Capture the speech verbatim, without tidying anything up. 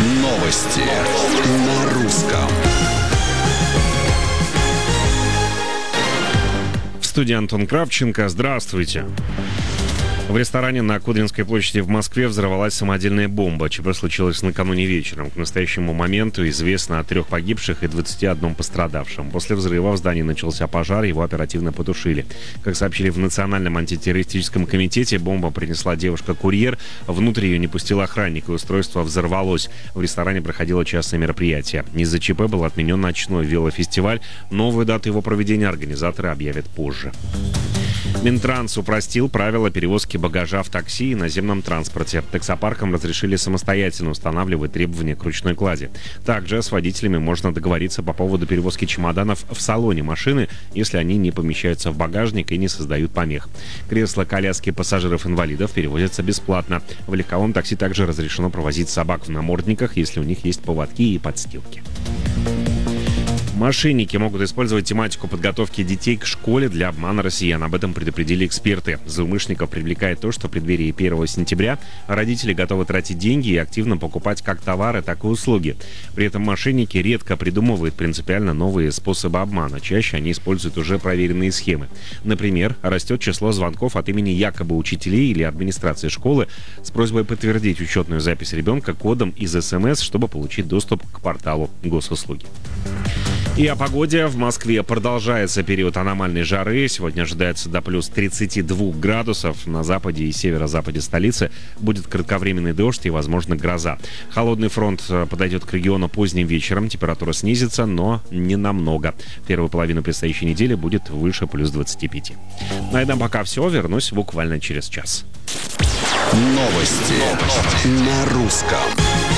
Новости на русском. В студии Антон Кравченко. Здравствуйте. В ресторане на Кудринской площади в Москве взорвалась самодельная бомба. ЧП случилось накануне вечером. К настоящему моменту известно о трех погибших и двадцати одном пострадавшем. После взрыва в здании начался пожар, его оперативно потушили. Как сообщили в Национальном антитеррористическом комитете, бомба принесла девушка-курьер. Внутрь ее не пустил охранник, и устройство взорвалось. В ресторане проходило частное мероприятие. Из-за ЧП был отменен ночной велофестиваль. Новую дату его проведения организаторы объявят позже. Минтранс упростил правила перевозки багажа в такси и наземном транспорте. Таксопаркам разрешили самостоятельно устанавливать требования к ручной клади. Также с водителями можно договориться по поводу перевозки чемоданов в салоне машины, если они не помещаются в багажник и не создают помех. Кресла-коляски пассажиров-инвалидов перевозятся бесплатно. В легковом такси также разрешено провозить собак в намордниках, если у них есть поводки и подстилки. Мошенники могут использовать тематику подготовки детей к школе для обмана россиян. Об этом предупредили эксперты. Злоумышленников привлекает то, что в преддверии первого сентября родители готовы тратить деньги и активно покупать как товары, так и услуги. При этом мошенники редко придумывают принципиально новые способы обмана. Чаще они используют уже проверенные схемы. Например, растет число звонков от имени якобы учителей или администрации школы с просьбой подтвердить учетную запись ребенка кодом из СМС, чтобы получить доступ к порталу госуслуги. И о погоде. В Москве продолжается период аномальной жары. Сегодня ожидается до плюс тридцати двух градусов. На западе и северо-западе столицы будет кратковременный дождь и, возможно, гроза. Холодный фронт подойдет к региону поздним вечером. Температура снизится, но не намного. Первую половину предстоящей недели будет выше плюс двадцати пяти. На этом пока все. Вернусь буквально через час. Новости на русском.